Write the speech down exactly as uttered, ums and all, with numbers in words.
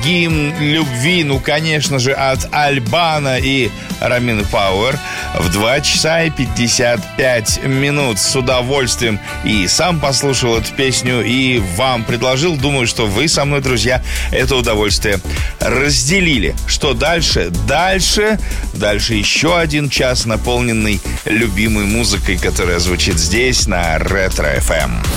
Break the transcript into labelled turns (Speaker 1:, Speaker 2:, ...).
Speaker 1: гимн любви, ну, конечно же, от Албана и Ромин Пауэр в два часа и пятьдесят пять минут. С удовольствием и сам послушал эту песню, и вам предложил. Думаю, что вы со мной, друзья, это удовольствие разделили. Что дальше? Дальше, дальше еще один час, наполненный любимой музыкой, которая звучит здесь, на Ретро эф эм.